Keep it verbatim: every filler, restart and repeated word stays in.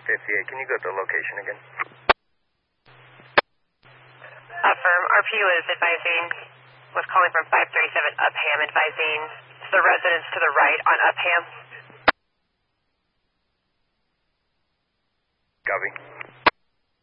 fifty-eight. Can you go to the location again? Affirm. R P U is advising, was calling from five thirty-seven Upham, advising the residents to the right on Upham.